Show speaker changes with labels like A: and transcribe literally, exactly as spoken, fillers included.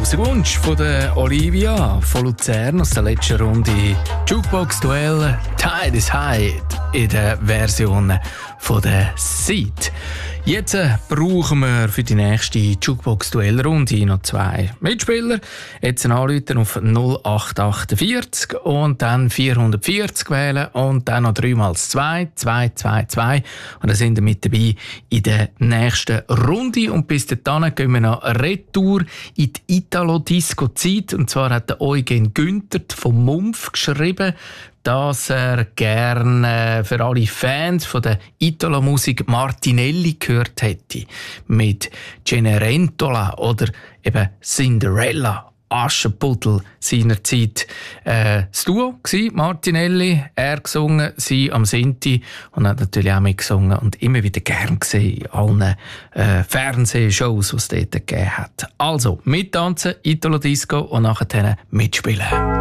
A: Musikwunsch von der Olivia von Luzern aus der letzten Runde. Jukebox-Duell Tide is High in der Version von der Seed. Jetzt äh, brauchen wir für die nächste Jukebox-Duell-Runde noch zwei Mitspieler. Jetzt anrufen auf null acht achtundvierzig und dann vierhundertvierzig wählen und dann noch drei mal zwei, zwei, zwei, zwei. Und dann sind wir mit dabei in der nächsten Runde. Und bis dahin gehen wir noch retour in die Italo-Disco-Zeit. Und zwar hat der Eugen Günther vom Mumpf geschrieben, dass er gerne für alle Fans von der Italo-Musik Martinelli gehört hätte. Mit Cenerentola oder eben Cinderella, Aschenputtel seinerzeit. Äh, das Duo war Martinelli, er gesungen, sie am Sinti und hat natürlich auch mitgesungen und immer wieder gern gesehen in allen äh, Fernsehshows, die es dort gegeben hat. Also, mittanzen, Italo-Disco und nachher mitspielen.